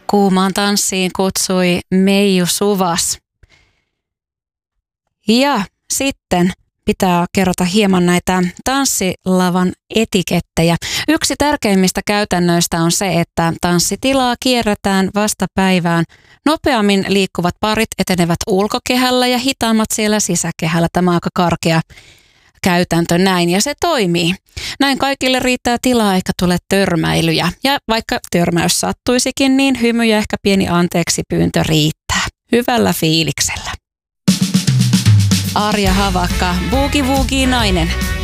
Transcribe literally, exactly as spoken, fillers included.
Kuumaan tanssiin kutsui Meiju Suvas. Ja sitten pitää kerrota hieman näitä tanssilavan etikettejä. Yksi tärkeimmistä käytännöistä on se, että tanssitilaa kierretään vastapäivään. Nopeammin liikkuvat parit etenevät ulkokehällä ja hitaammat siellä sisäkehällä. Tämä on aika karkea käytäntö näin ja se toimii. Näin kaikille riittää tilaa eikä tule törmäilyjä. Ja vaikka törmäys sattuisikin, niin hymy ja ehkä pieni anteeksi pyyntö riittää. Hyvällä fiiliksellä. Arja Havakka, Boogie Woogie nainen.